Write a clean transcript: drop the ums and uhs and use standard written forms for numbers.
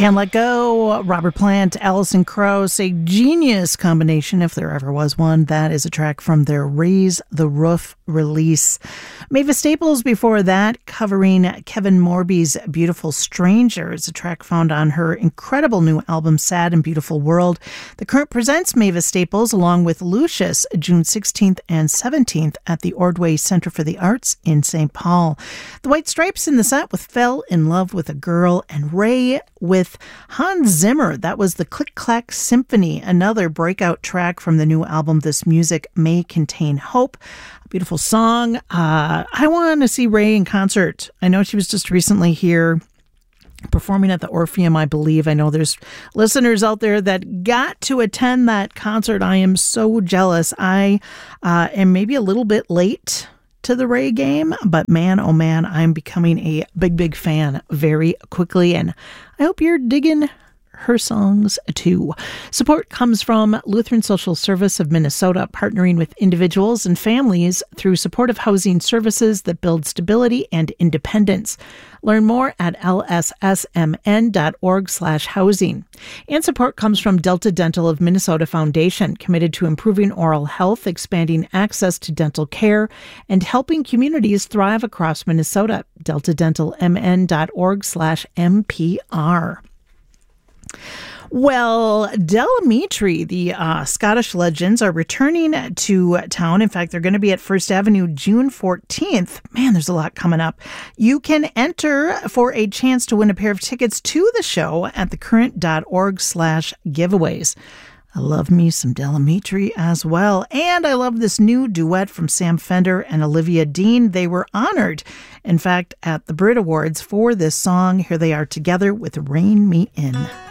Can't Let Go, Robert Plant, Alison Krauss, a genius combination if there ever was one. That is a track from their Raise the Roof release. Mavis Staples before that, covering Kevin Morby's Beautiful Stranger. It's a track found on her incredible new album, Sad and Beautiful World. The Current presents Mavis Staples along with Lucius, June 16th and 17th at the Ordway Center for the Arts in St. Paul. The White Stripes in the set with Fell in Love with a Girl, and Ray with Hans Zimmer. That was the Click Clack Symphony, another breakout track from the new album, This Music May Contain Hope. A beautiful song. I want to see Ray in concert. I know she was just recently here performing at the Orpheum, I believe. I know there's listeners out there that got to attend that concert. I am so jealous. I am maybe a little bit late to the Ray game, but man, oh man, I'm becoming a big fan very quickly, and I hope you're digging her songs too. Support comes from Lutheran Social Service of Minnesota, partnering with individuals and families through supportive housing services that build stability and independence. Learn more at lssmn.org/housing. And support comes from Delta Dental of Minnesota Foundation, committed to improving oral health, expanding access to dental care, and helping communities thrive across Minnesota. deltadentalmn.org/MPR. Well, Del Amitri, the Scottish Legends, are returning to town. In fact, they're going to be at First Avenue June 14th. Man, there's a lot coming up. You can enter for a chance to win a pair of tickets to the show at thecurrent.org/giveaways. I love me some Del Amitri as well. And I love this new duet from Sam Fender and Olivia Dean. They were honored, in fact, at the Brit Awards for this song. Here they are together with Rein Me In.